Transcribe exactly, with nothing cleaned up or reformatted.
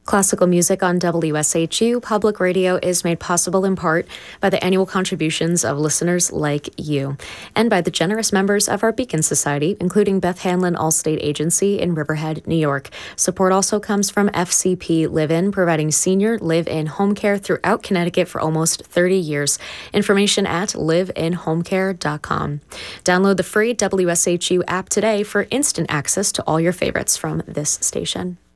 Classical music on W S H U Public Radio is made possible in part by the annual contributions of listeners like you and by the generous members of our Beacon Society, including Beth Hanlon Allstate Agency in Riverhead, New York. Support also comes from F C P Live-In, providing senior live-in home care throughout Connecticut for almost thirty years. Information at live in home care dot com. Download the free W S H U app today for instant access to all your favorites from this station.